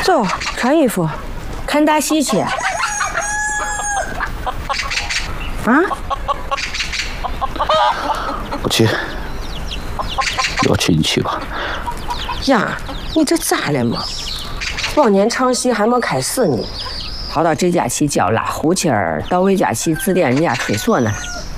走，穿衣服，看大戏去。啊？ 不去，要去你去吧。 呀，你这咋了嘛？往年唱戏还没开始呢，跑到这家去教拉胡琴儿，到魏家去指点人家吹唢呐。